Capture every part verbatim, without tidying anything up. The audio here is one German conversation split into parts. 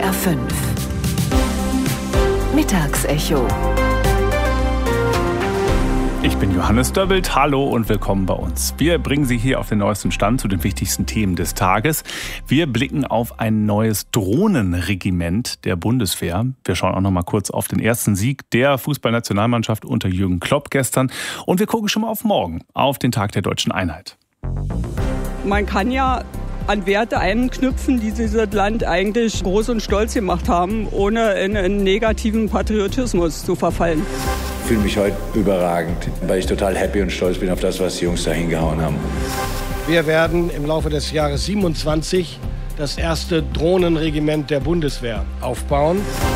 R fünf Mittagsecho. Ich bin Johannes Döbbelt, hallo und willkommen bei uns. Wir bringen Sie hier auf den neuesten Stand zu den wichtigsten Themen des Tages. Wir blicken auf ein neues Drohnenregiment der Bundeswehr. Wir schauen auch noch mal kurz auf den ersten Sieg der Fußballnationalmannschaft unter Jürgen Klopp gestern. Und wir gucken schon mal auf morgen, auf den Tag der deutschen Einheit. Man kann ja an Werte anknüpfen, die dieses Land eigentlich groß und stolz gemacht haben, ohne in einen negativen Patriotismus zu verfallen. Ich fühle mich heute überragend, weil ich total happy und stolz bin auf das, was die Jungs da hingehauen haben. Wir werden im Laufe des Jahres siebenundzwanzig das erste Drohnenregiment der Bundeswehr aufbauen.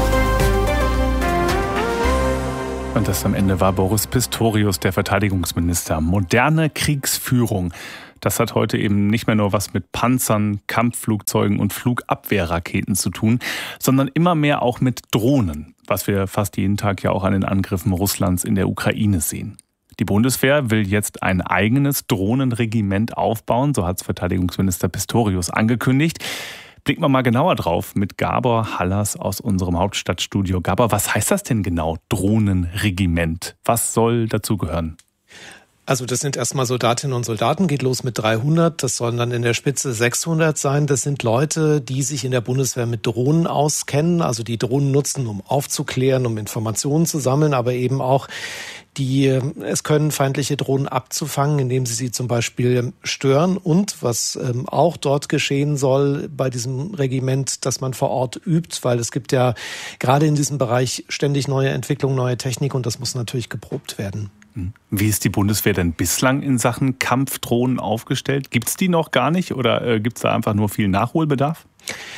Und das am Ende war Boris Pistorius, der Verteidigungsminister. Moderne Kriegsführung. Das hat heute eben nicht mehr nur was mit Panzern, Kampfflugzeugen und Flugabwehrraketen zu tun, sondern immer mehr auch mit Drohnen, was wir fast jeden Tag ja auch an den Angriffen Russlands in der Ukraine sehen. Die Bundeswehr will jetzt ein eigenes Drohnenregiment aufbauen, so hat es Verteidigungsminister Pistorius angekündigt. Blicken wir mal genauer drauf mit Gabor Hallas aus unserem Hauptstadtstudio. Gabor, was heißt das denn genau, Drohnenregiment? Was soll dazugehören? Also das sind erstmal Soldatinnen und Soldaten, geht los mit dreihundert, das sollen dann in der Spitze sechshundert sein. Das sind Leute, die sich in der Bundeswehr mit Drohnen auskennen, also die Drohnen nutzen, um aufzuklären, um Informationen zu sammeln, aber eben auch die es können, feindliche Drohnen abzufangen, indem sie sie zum Beispiel stören. Und was ähm, auch dort geschehen soll bei diesem Regiment, dass man vor Ort übt, weil es gibt ja gerade in diesem Bereich ständig neue Entwicklungen, neue Technik und das muss natürlich geprobt werden. Wie ist die Bundeswehr denn bislang in Sachen Kampfdrohnen aufgestellt? Gibt es die noch gar nicht oder äh, gibt es da einfach nur viel Nachholbedarf?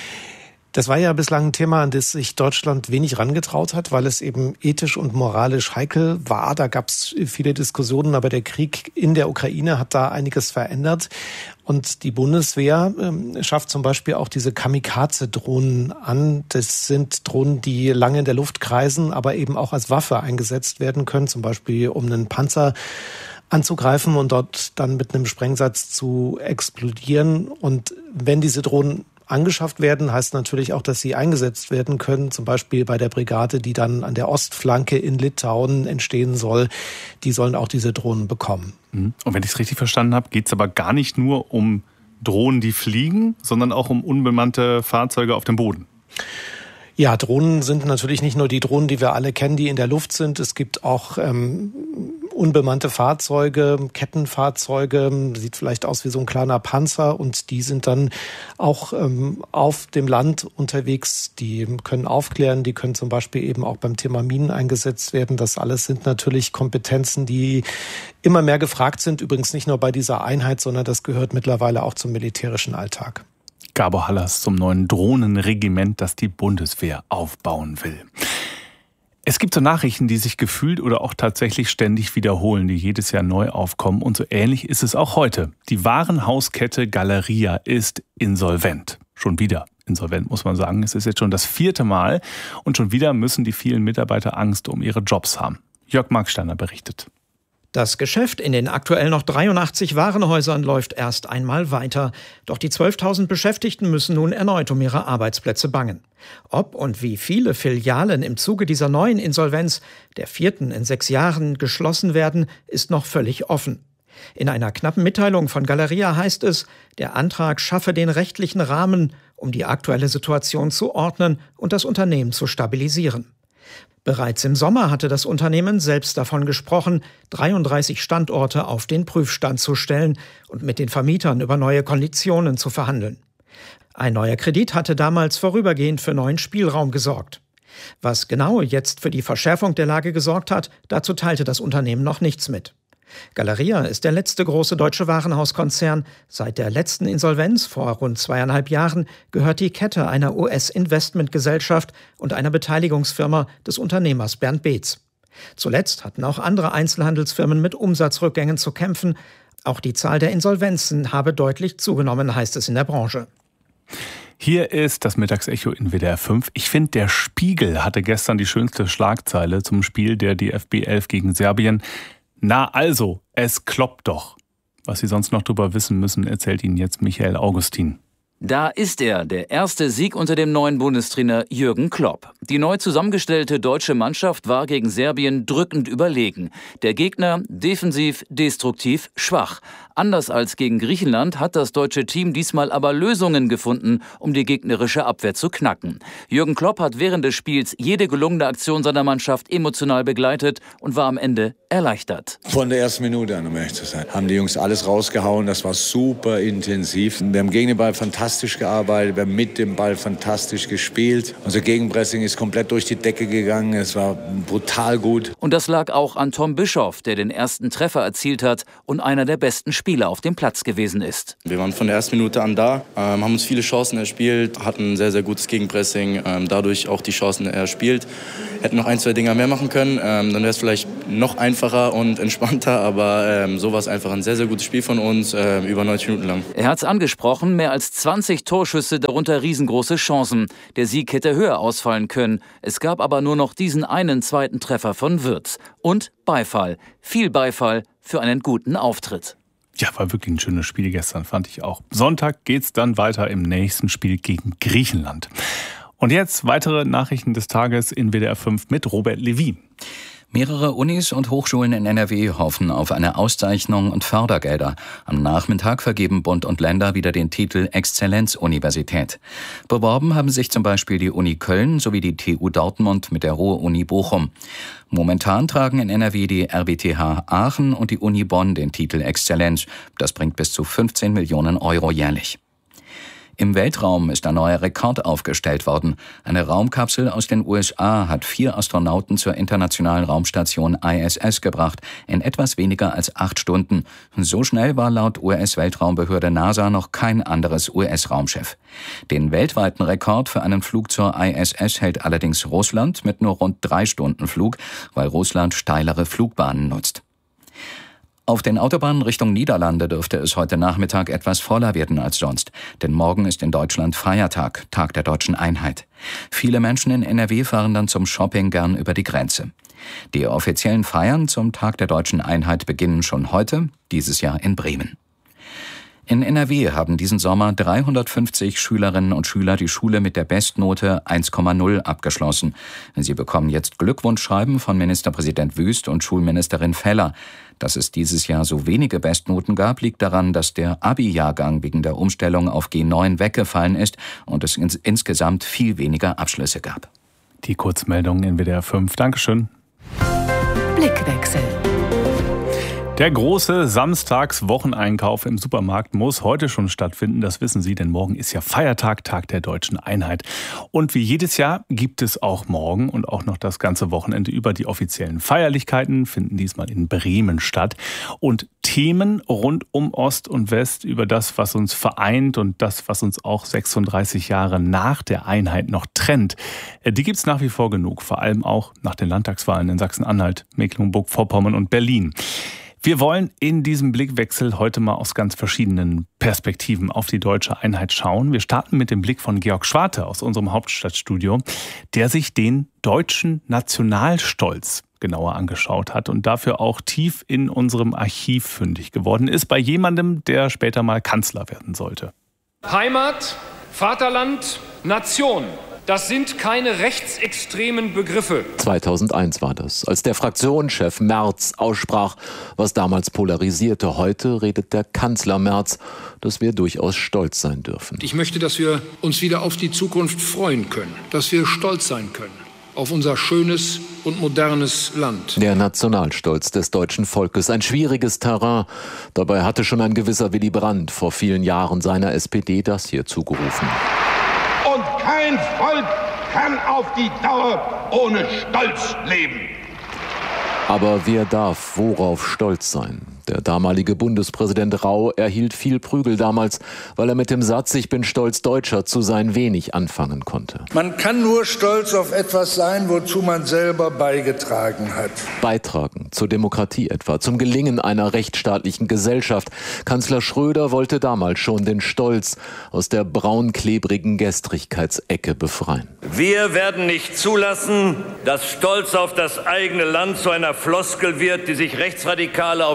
Das war ja bislang ein Thema, an das sich Deutschland wenig rangetraut hat, weil es eben ethisch und moralisch heikel war. Da gab es viele Diskussionen, aber der Krieg in der Ukraine hat da einiges verändert. Und die Bundeswehr äh, schafft zum Beispiel auch diese Kamikaze-Drohnen an. Das sind Drohnen, die lange in der Luft kreisen, aber eben auch als Waffe eingesetzt werden können, zum Beispiel um einen Panzer anzugreifen und dort dann mit einem Sprengsatz zu explodieren. Und wenn diese Drohnen angeschafft werden, heißt natürlich auch, dass sie eingesetzt werden können, zum Beispiel bei der Brigade, die dann an der Ostflanke in Litauen entstehen soll. Die sollen auch diese Drohnen bekommen. Und wenn ich es richtig verstanden habe, geht es aber gar nicht nur um Drohnen, die fliegen, sondern auch um unbemannte Fahrzeuge auf dem Boden. Ja, Drohnen sind natürlich nicht nur die Drohnen, die wir alle kennen, die in der Luft sind. Es gibt auch ähm, unbemannte Fahrzeuge, Kettenfahrzeuge, sieht vielleicht aus wie so ein kleiner Panzer und die sind dann auch ähm, auf dem Land unterwegs. Die können aufklären, die können zum Beispiel eben auch beim Thema Minen eingesetzt werden. Das alles sind natürlich Kompetenzen, die immer mehr gefragt sind. Übrigens nicht nur bei dieser Einheit, sondern das gehört mittlerweile auch zum militärischen Alltag. Gabor Hallas zum neuen Drohnenregiment, das die Bundeswehr aufbauen will. Es gibt so Nachrichten, die sich gefühlt oder auch tatsächlich ständig wiederholen, die jedes Jahr neu aufkommen. Und so ähnlich ist es auch heute. Die Warenhauskette Galeria ist insolvent. Schon wieder insolvent, muss man sagen. Es ist jetzt schon das vierte Mal. Und schon wieder müssen die vielen Mitarbeiter Angst um ihre Jobs haben. Jörg Marksteiner berichtet. Das Geschäft in den aktuell noch dreiundachtzig Warenhäusern läuft erst einmal weiter. Doch die zwölftausend Beschäftigten müssen nun erneut um ihre Arbeitsplätze bangen. Ob und wie viele Filialen im Zuge dieser neuen Insolvenz, der vierten in sechs Jahren, geschlossen werden, ist noch völlig offen. In einer knappen Mitteilung von Galeria heißt es, der Antrag schaffe den rechtlichen Rahmen, um die aktuelle Situation zu ordnen und das Unternehmen zu stabilisieren. Bereits im Sommer hatte das Unternehmen selbst davon gesprochen, dreiunddreißig Standorte auf den Prüfstand zu stellen und mit den Vermietern über neue Konditionen zu verhandeln. Ein neuer Kredit hatte damals vorübergehend für neuen Spielraum gesorgt. Was genau jetzt für die Verschärfung der Lage gesorgt hat, dazu teilte das Unternehmen noch nichts mit. Galeria ist der letzte große deutsche Warenhauskonzern. Seit der letzten Insolvenz vor rund zweieinhalb Jahren gehört die Kette einer U S-Investmentgesellschaft und einer Beteiligungsfirma des Unternehmers Bernd Beetz. Zuletzt hatten auch andere Einzelhandelsfirmen mit Umsatzrückgängen zu kämpfen. Auch die Zahl der Insolvenzen habe deutlich zugenommen, heißt es in der Branche. Hier ist das Mittagsecho in W D R fünf. Ich finde, der Spiegel hatte gestern die schönste Schlagzeile zum Spiel der D F B elf gegen Serbien. Na also, es kloppt doch. Was Sie sonst noch drüber wissen müssen, erzählt Ihnen jetzt Michael Augustin. Da ist er, der erste Sieg unter dem neuen Bundestrainer Jürgen Klopp. Die neu zusammengestellte deutsche Mannschaft war gegen Serbien drückend überlegen. Der Gegner defensiv, destruktiv, schwach. Anders als gegen Griechenland hat das deutsche Team diesmal aber Lösungen gefunden, um die gegnerische Abwehr zu knacken. Jürgen Klopp hat während des Spiels jede gelungene Aktion seiner Mannschaft emotional begleitet und war am Ende erleichtert. Von der ersten Minute an, um ehrlich zu sein, haben die Jungs alles rausgehauen. Das war super intensiv. Wir haben gegen den Ball fantastisch gearbeitet, wir haben mit dem Ball fantastisch gespielt. Unser Gegenpressing ist komplett durch die Decke gegangen. Es war brutal gut. Und das lag auch an Tom Bischoff, der den ersten Treffer erzielt hat und einer der besten Spieler auf dem Platz gewesen ist. Wir waren von der ersten Minute an da, ähm, haben uns viele Chancen erspielt, hatten ein sehr, sehr gutes Gegenpressing, ähm, dadurch auch die Chancen erspielt. Hätten noch ein, zwei Dinger mehr machen können, ähm, dann wäre es vielleicht noch einfacher und entspannter, aber ähm, so war es einfach ein sehr, sehr gutes Spiel von uns, äh, über neunzig Minuten lang. Er hat es angesprochen, mehr als zwanzig Torschüsse, darunter riesengroße Chancen. Der Sieg hätte höher ausfallen können. Es gab aber nur noch diesen einen zweiten Treffer von Wirtz. Und Beifall, viel Beifall für einen guten Auftritt. Ja, war wirklich ein schönes Spiel gestern, fand ich auch. Sonntag geht's dann weiter im nächsten Spiel gegen Griechenland. Und jetzt weitere Nachrichten des Tages in W D R fünf mit Robert Levin. Mehrere Unis und Hochschulen in N R W hoffen auf eine Auszeichnung und Fördergelder. Am Nachmittag vergeben Bund und Länder wieder den Titel Exzellenzuniversität. Beworben haben sich zum Beispiel die Uni Köln sowie die T U Dortmund mit der Ruhr-Uni Bochum. Momentan tragen in N R W die R W T H Aachen und die Uni Bonn den Titel Exzellenz. Das bringt bis zu fünfzehn Millionen Euro jährlich. Im Weltraum ist ein neuer Rekord aufgestellt worden. Eine Raumkapsel aus den U S A hat vier Astronauten zur internationalen Raumstation I S S gebracht, in etwas weniger als acht Stunden. So schnell war laut U S-Weltraumbehörde NASA noch kein anderes U S-Raumschiff. Den weltweiten Rekord für einen Flug zur I S S hält allerdings Russland mit nur rund drei Stunden Flug, weil Russland steilere Flugbahnen nutzt. Auf den Autobahnen Richtung Niederlande dürfte es heute Nachmittag etwas voller werden als sonst. Denn morgen ist in Deutschland Feiertag, Tag der Deutschen Einheit. Viele Menschen in N R W fahren dann zum Shopping gern über die Grenze. Die offiziellen Feiern zum Tag der Deutschen Einheit beginnen schon heute, dieses Jahr in Bremen. In N R W haben diesen Sommer dreihundertfünfzig Schülerinnen und Schüler die Schule mit der Bestnote eins Komma null abgeschlossen. Sie bekommen jetzt Glückwunschschreiben von Ministerpräsident Wüst und Schulministerin Feller. Dass es dieses Jahr so wenige Bestnoten gab, liegt daran, dass der Abi-Jahrgang wegen der Umstellung auf G neun weggefallen ist und es ins insgesamt viel weniger Abschlüsse gab. Die Kurzmeldung in W D R fünf. Dankeschön. Blickwechsel. Der große Samstags-Wocheneinkauf im Supermarkt muss heute schon stattfinden. Das wissen Sie, denn morgen ist ja Feiertag, Tag der Deutschen Einheit. Und wie jedes Jahr gibt es auch morgen und auch noch das ganze Wochenende über die offiziellen Feierlichkeiten, finden diesmal in Bremen statt. Und Themen rund um Ost und West, über das, was uns vereint und das, was uns auch sechsunddreißig Jahre nach der Einheit noch trennt, die gibt es nach wie vor genug. Vor allem auch nach den Landtagswahlen in Sachsen-Anhalt, Mecklenburg-Vorpommern und Berlin. Wir wollen in diesem Blickwechsel heute mal aus ganz verschiedenen Perspektiven auf die deutsche Einheit schauen. Wir starten mit dem Blick von Georg Schwarte aus unserem Hauptstadtstudio, der sich den deutschen Nationalstolz genauer angeschaut hat und dafür auch tief in unserem Archiv fündig geworden ist, bei jemandem, der später mal Kanzler werden sollte. Heimat, Vaterland, Nation. Das sind keine rechtsextremen Begriffe. zweitausendeins war das, als der Fraktionschef Merz aussprach, was damals polarisierte. Heute redet der Kanzler Merz, dass wir durchaus stolz sein dürfen. Ich möchte, dass wir uns wieder auf die Zukunft freuen können, dass wir stolz sein können auf unser schönes und modernes Land. Der Nationalstolz des deutschen Volkes, ein schwieriges Terrain. Dabei hatte schon ein gewisser Willy Brandt vor vielen Jahren seiner S P D das hier zugerufen. Und kein Volk kann auf die Dauer ohne Stolz leben. Aber wer darf worauf stolz sein? Der damalige Bundespräsident Rau erhielt viel Prügel damals, weil er mit dem Satz „Ich bin stolz Deutscher" zu sein wenig anfangen konnte. Man kann nur stolz auf etwas sein, wozu man selber beigetragen hat. Beitragen zur Demokratie etwa, zum Gelingen einer rechtsstaatlichen Gesellschaft. Kanzler Schröder wollte damals schon den Stolz aus der braunklebrigen Gestrigkeitsecke befreien. Wir werden nicht zulassen, dass Stolz auf das eigene Land zu einer Floskel wird, die sich Rechtsradikale auf die Glatze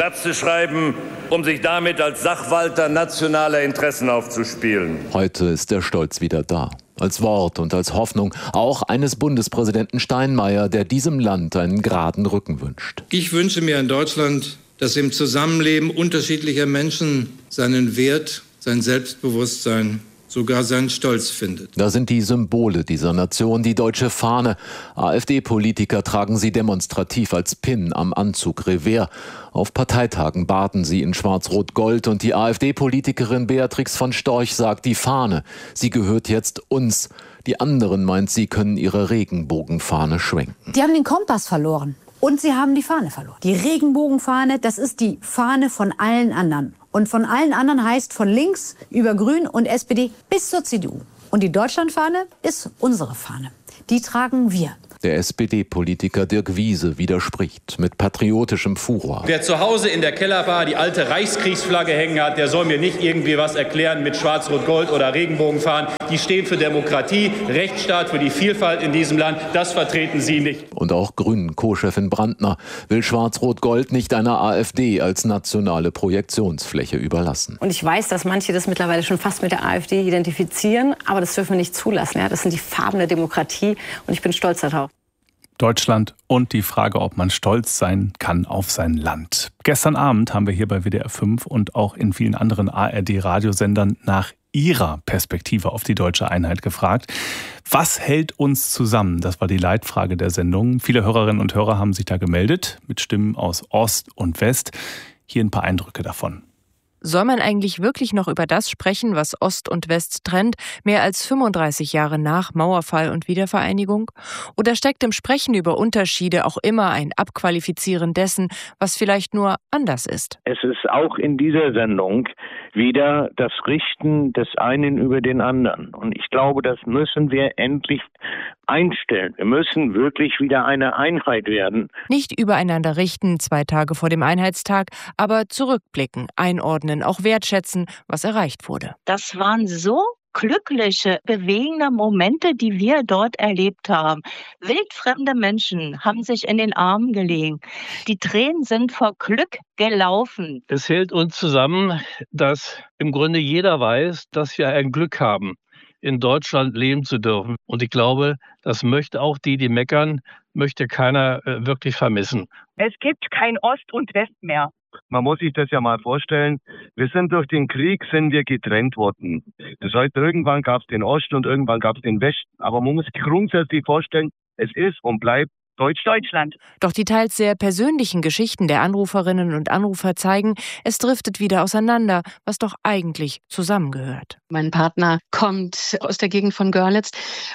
Satz zu schreiben, um sich damit als Sachwalter nationaler Interessen aufzuspielen. Heute ist der Stolz wieder da. Als Wort und als Hoffnung auch eines Bundespräsidenten Steinmeier, der diesem Land einen geraden Rücken wünscht. Ich wünsche mir ein Deutschland, das im Zusammenleben unterschiedlicher Menschen seinen Wert, sein Selbstbewusstsein, sogar seinen Stolz findet. Da sind die Symbole dieser Nation, die deutsche Fahne. AfD-Politiker tragen sie demonstrativ als Pin am Anzug Revers. Auf Parteitagen baden sie in Schwarz-Rot-Gold und die AfD-Politikerin Beatrix von Storch sagt, die Fahne, sie gehört jetzt uns. Die anderen, meint sie, können ihre Regenbogenfahne schwenken. Die haben den Kompass verloren und sie haben die Fahne verloren. Die Regenbogenfahne, das ist die Fahne von allen anderen. Und von allen anderen heißt von links über Grün und S P D bis zur C D U. Und die Deutschlandfahne ist unsere Fahne. Die tragen wir. Der S P D-Politiker Dirk Wiese widerspricht mit patriotischem Furor. Wer zu Hause in der Kellerbar die alte Reichskriegsflagge hängen hat, der soll mir nicht irgendwie was erklären mit Schwarz-Rot-Gold oder Regenbogenfahnen. Die stehen für Demokratie, Rechtsstaat, für die Vielfalt in diesem Land. Das vertreten Sie nicht. Und auch Grünen-Co-Chefin Brandner will Schwarz-Rot-Gold nicht einer AfD als nationale Projektionsfläche überlassen. Und ich weiß, dass manche das mittlerweile schon fast mit der AfD identifizieren, aber das dürfen wir nicht zulassen. Ja? Das sind die Farben der Demokratie und ich bin stolz darauf. Deutschland und die Frage, ob man stolz sein kann auf sein Land. Gestern Abend haben wir hier bei W D R fünf und auch in vielen anderen A R D-Radiosendern nach Ihrer Perspektive auf die deutsche Einheit gefragt. Was hält uns zusammen? Das war die Leitfrage der Sendung. Viele Hörerinnen und Hörer haben sich da gemeldet mit Stimmen aus Ost und West. Hier ein paar Eindrücke davon. Soll man eigentlich wirklich noch über das sprechen, was Ost und West trennt, mehr als fünfunddreißig Jahre nach Mauerfall und Wiedervereinigung? Oder steckt im Sprechen über Unterschiede auch immer ein Abqualifizieren dessen, was vielleicht nur anders ist? Es ist auch in dieser Sendung wieder das Richten des einen über den anderen. Und ich glaube, das müssen wir endlich einstellen. Wir müssen wirklich wieder eine Einheit werden. Nicht übereinander richten, zwei Tage vor dem Einheitstag, aber zurückblicken, einordnen, auch wertschätzen, was erreicht wurde. Das waren so glückliche, bewegende Momente, die wir dort erlebt haben. Wildfremde Menschen haben sich in den Armen gelegen. Die Tränen sind vor Glück gelaufen. Es hält uns zusammen, dass im Grunde jeder weiß, dass wir ein Glück haben, in Deutschland leben zu dürfen. Und ich glaube, das möchte auch die, die meckern, möchte keiner äh, wirklich vermissen. Es gibt kein Ost und West mehr. Man muss sich das ja mal vorstellen, wir sind durch den Krieg, sind wir getrennt worden. Das heißt, irgendwann gab es den Osten und irgendwann gab es den Westen. Aber man muss sich grundsätzlich vorstellen, es ist und bleibt Deutschland. Doch die teils sehr persönlichen Geschichten der Anruferinnen und Anrufer zeigen, es driftet wieder auseinander, was doch eigentlich zusammengehört. Mein Partner kommt aus der Gegend von Görlitz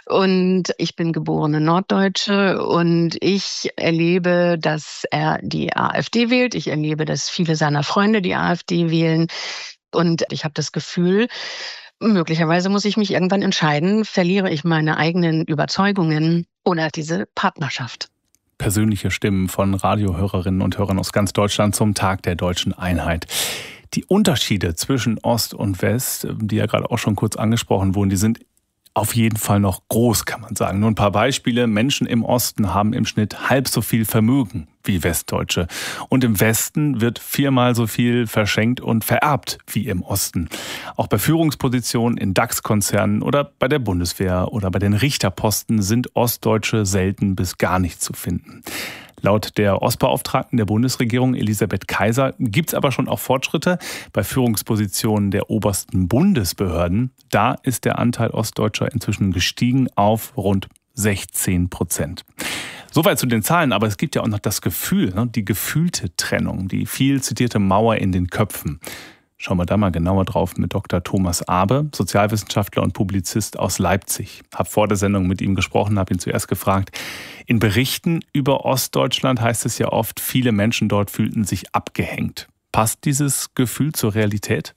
und ich bin geborene Norddeutsche und ich erlebe, dass er die AfD wählt. Ich erlebe, dass viele seiner Freunde die AfD wählen und ich habe das Gefühl, möglicherweise muss ich mich irgendwann entscheiden, verliere ich meine eigenen Überzeugungen oder diese Partnerschaft. Persönliche Stimmen von Radiohörerinnen und Hörern aus ganz Deutschland zum Tag der deutschen Einheit. Die Unterschiede zwischen Ost und West, die ja gerade auch schon kurz angesprochen wurden, die sind auf jeden Fall noch groß, kann man sagen. Nur ein paar Beispiele. Menschen im Osten haben im Schnitt halb so viel Vermögen wie Westdeutsche. Und im Westen wird viermal so viel verschenkt und vererbt wie im Osten. Auch bei Führungspositionen in DAX-Konzernen oder bei der Bundeswehr oder bei den Richterposten sind Ostdeutsche selten bis gar nicht zu finden. Laut der Ostbeauftragten der Bundesregierung Elisabeth Kaiser gibt es aber schon auch Fortschritte bei Führungspositionen der obersten Bundesbehörden. Da ist der Anteil Ostdeutscher inzwischen gestiegen auf rund sechzehn Prozent. Soweit zu den Zahlen, aber es gibt ja auch noch das Gefühl, die gefühlte Trennung, die viel zitierte Mauer in den Köpfen. Schauen wir da mal genauer drauf mit Doktor Thomas Abe, Sozialwissenschaftler und Publizist aus Leipzig. Hab vor der Sendung mit ihm gesprochen, habe ihn zuerst gefragt. In Berichten über Ostdeutschland heißt es ja oft, viele Menschen dort fühlten sich abgehängt. Passt dieses Gefühl zur Realität?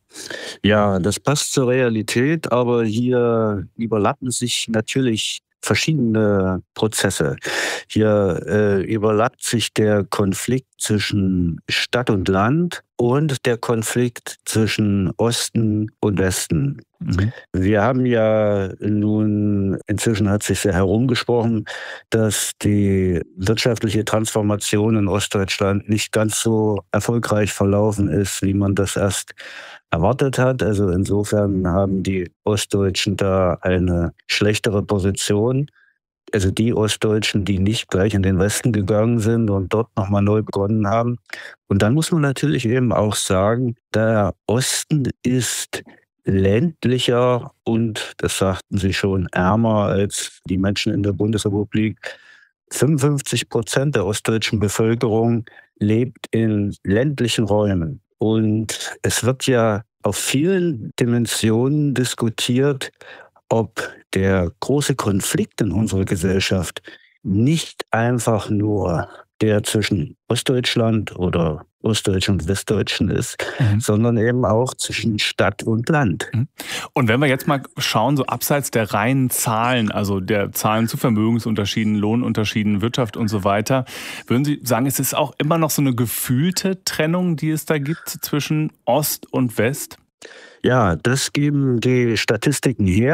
Ja, das passt zur Realität, aber hier überlappen sich natürlich verschiedene Prozesse. Hier äh, überlappt sich der Konflikt zwischen Stadt und Land und der Konflikt zwischen Osten und Westen. Mhm. Wir haben ja nun, inzwischen hat sich sehr herumgesprochen, dass die wirtschaftliche Transformation in Ostdeutschland nicht ganz so erfolgreich verlaufen ist, wie man das erst erwartet hat. Also insofern haben die Ostdeutschen da eine schlechtere Position. Also die Ostdeutschen, die nicht gleich in den Westen gegangen sind und dort nochmal neu begonnen haben. Und dann muss man natürlich eben auch sagen, der Osten ist ländlicher und, das sagten Sie schon, ärmer als die Menschen in der Bundesrepublik. fünfundfünfzig Prozent der ostdeutschen Bevölkerung lebt in ländlichen Räumen. Und es wird ja auf vielen Dimensionen diskutiert, ob der große Konflikt in unserer Gesellschaft nicht einfach nur der zwischen Ostdeutschland oder Ostdeutschen und Westdeutschen ist, mhm. sondern eben auch zwischen Stadt und Land. Und wenn wir jetzt mal schauen, so abseits der reinen Zahlen, also der Zahlen zu Vermögensunterschieden, Lohnunterschieden, Wirtschaft und so weiter, würden Sie sagen, es ist auch immer noch so eine gefühlte Trennung, die es da gibt zwischen Ost und West? Ja, das geben die Statistiken her.